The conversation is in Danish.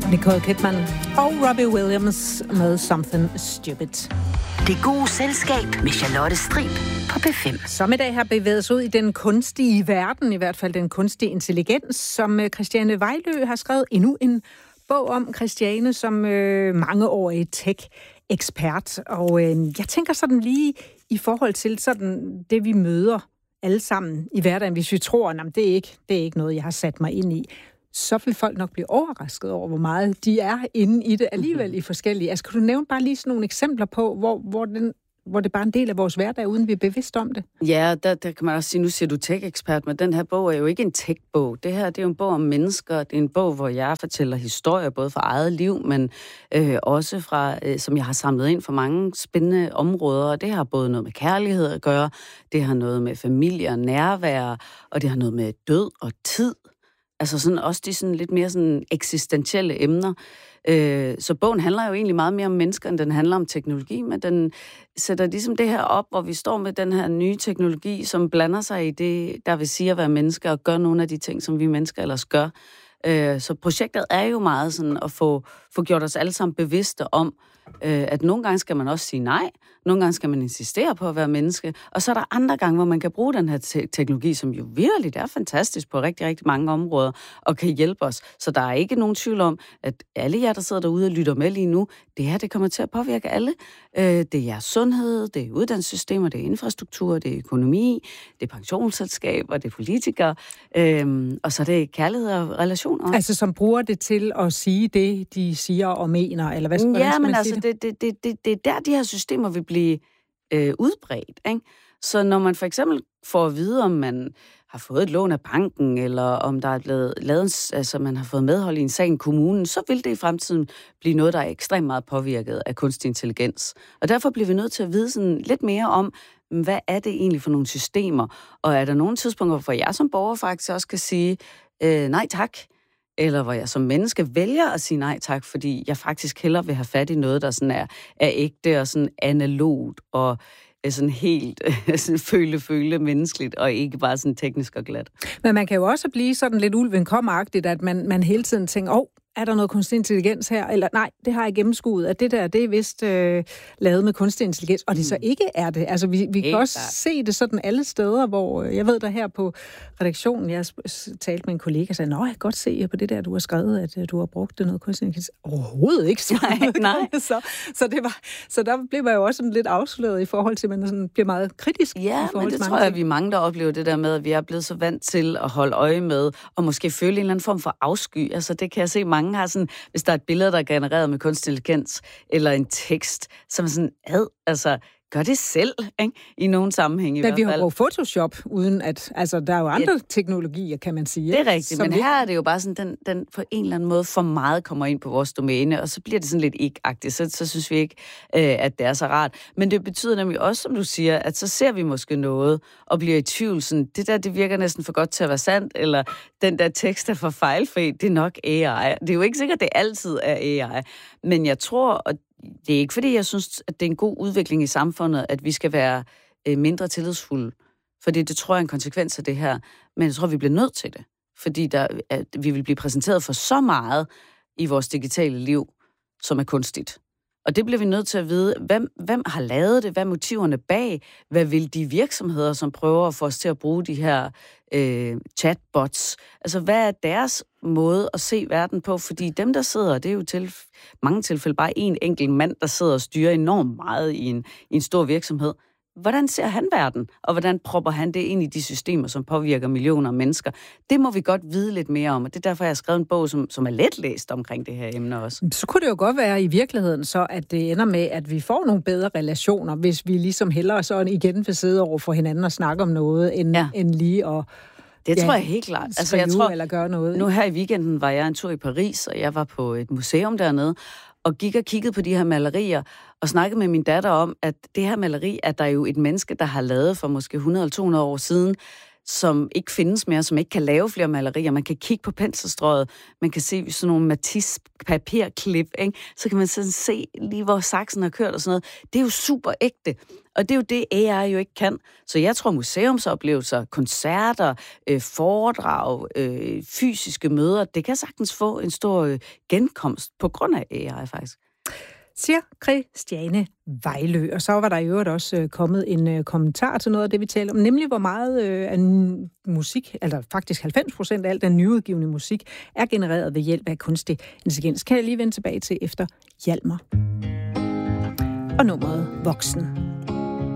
Nicole Kidman og Robbie Williams med Something Stupid. Det gode selskab med Charlotte Strib på P5. Som i dag har bevæget sig ud i den kunstige verden, i hvert fald den kunstige intelligens, som Christiane Vejlø har skrevet endnu en bog om. Christiane som mangeårig tech-ekspert. Og jeg tænker sådan lige i forhold til sådan det, vi møder alle sammen i hverdagen, hvis vi tror, at det er ikke noget, jeg har sat mig ind i, så vil folk nok blive overrasket over, hvor meget de er inde i det alligevel i forskellige. Altså, kan du nævne bare lige sådan nogle eksempler på, hvor det bare er en del af vores hverdag, uden vi er bevidst om det? Ja, der kan man også sige, nu siger du tech-ekspert, men den her bog er jo ikke en tech-bog. Det her, det er jo en bog om mennesker. Det er en bog, hvor jeg fortæller historier, både fra eget liv, men også fra, som jeg har samlet ind for mange spændende områder. Og det har både noget med kærlighed at gøre, det har noget med familie og nærvær, og det har noget med død og tid. Altså sådan, også de sådan lidt mere sådan eksistentielle emner. Så bogen handler jo egentlig meget mere om mennesker, end den handler om teknologi, men den sætter ligesom det her op, hvor vi står med den her nye teknologi, som blander sig i det, der vil sige at være mennesker, og gøre nogle af de ting, som vi mennesker ellers gør. Så projektet er jo meget sådan at få gjort os alle sammen bevidste om, at nogle gange skal man også sige nej, nogle gange skal man insistere på at være menneske, og så er der andre gange, hvor man kan bruge den her teknologi, som jo virkelig er fantastisk på rigtig, rigtig mange områder, og kan hjælpe os. Så der er ikke nogen tvivl om, at alle jer, der sidder derude og lytter med lige nu, det her, det kommer til at påvirke alle. Det er jeres sundhed, det er uddannelsessystemer, det er infrastruktur, det er økonomi, det er pensionsselskaber, det er politikere, og så er det kærlighed og relationer. Altså, som bruger det til at sige det, de siger og mener, eller hvad skal man sige? Ja, men altså, det er der, de her systemer vil blive udbredt, ikke? Så når man for eksempel får at vide, om man har fået et lån af banken, eller om der er blevet lavet, altså man har fået medhold i en sag i kommunen, så vil det i fremtiden blive noget, der er ekstremt meget påvirket af kunstig intelligens. Og derfor bliver vi nødt til at vide sådan lidt mere om, hvad er det egentlig for nogle systemer? Og er der nogle tidspunkter, hvor jeg som borger faktisk også kan sige, nej tak, eller hvor jeg som menneske vælger at sige nej tak, fordi jeg faktisk hellere vil have fat i noget, der sådan er ægte og sådan analogt og sådan helt sådan føle menneskeligt, og ikke bare sådan teknisk og glat. Men man kan jo også blive sådan lidt ulven kommer-agtigt, at man hele tiden tænker, er der noget kunstig intelligens her? Eller nej, det har jeg gennemskuet, at det er vist lavet med kunstig intelligens, og det så ikke er det. Altså, vi kan også se det sådan alle steder, hvor jeg ved der her på redaktionen, jeg talte med en kollega og sagde, jeg kan godt se på det der, du har skrevet, at du har brugt det noget kunstig intelligens. Overhovedet ikke. Nej. Så der blev man jo også sådan lidt afsløret i forhold til, at man sådan bliver meget kritisk. Ja, men det tror jeg, at vi mange, der oplever det der med, at vi er blevet så vant til at holde øje med, og måske føle en eller anden form for afsky. Altså, det kan jeg se, mange har sådan, hvis der er et billede, der er genereret med kunstig intelligens, eller en tekst, som er sådan, altså, gør det selv, ikke? I nogle sammenhæng i hvert fald. Men vi har brugt Photoshop, uden at, altså, der er jo andre teknologier, kan man sige. Det er rigtigt, men her er det jo bare sådan, den på en eller anden måde for meget kommer ind på vores domæne, og så bliver det sådan lidt ikke-agtigt, så synes vi ikke, at det er så rart. Men det betyder nemlig også, som du siger, at så ser vi måske noget, og bliver i tvivl, sådan, det virker næsten for godt til at være sandt, eller den der tekst er for fejlfri, det er nok AI. Det er jo ikke sikkert, at det altid er AI, men jeg tror, og det er ikke, fordi jeg synes, at det er en god udvikling i samfundet, at vi skal være mindre tillidsfulde. Fordi det tror jeg er en konsekvens af det her. Men jeg tror, vi bliver nødt til det. Fordi vi vil blive præsenteret for så meget i vores digitale liv, som er kunstigt. Og det bliver vi nødt til at vide, hvem har lavet det, hvad er motiverne bag, hvad vil de virksomheder, som prøver at få os til at bruge de her chatbots, altså hvad er deres måde at se verden på, fordi dem, der sidder, det er jo mange tilfælde bare en enkelt mand, der sidder og styrer enormt meget i en stor virksomhed. Hvordan ser han verden, og hvordan propper han det ind i de systemer, som påvirker millioner af mennesker? Det må vi godt vide lidt mere om, og det er derfor, jeg har skrevet en bog, som er let læst omkring det her emne også. Så kunne det jo godt være i virkeligheden så, at det ender med, at vi får nogle bedre relationer, hvis vi ligesom hellere sådan igen vil sidde over for hinanden og snakke om noget, end lige at det tror jeg helt klart. Altså, jeg tror, eller gøre noget. Nu her i weekenden var jeg en tur i Paris, og jeg var på et museum dernede, og gik og kiggede på de her malerier, og snakkede med min datter om, at det her maleri er der jo et menneske, der har lavet for måske 100 eller 200 år siden, som ikke findes mere, som ikke kan lave flere malerier. Man kan kigge på penselstrøget, man kan se sådan nogle Matisse-papirklip, ikke? Så kan man sådan se lige, hvor saksen har kørt og sådan noget. Det er jo super ægte, og det er jo det, AI jo ikke kan. Så jeg tror, museumsoplevelser, koncerter, foredrag, fysiske møder, det kan sagtens få en stor genkomst på grund af AI, faktisk. Siger Christiane Vejlø. Og så var der i øvrigt også kommet en kommentar til noget af det, vi taler om, nemlig hvor meget af musik, altså faktisk 90% af alt den nyudgivende musik, er genereret ved hjælp af kunstig intelligens. Kan jeg lige vende tilbage til efter Hjalmar. Og nummeret Voksen.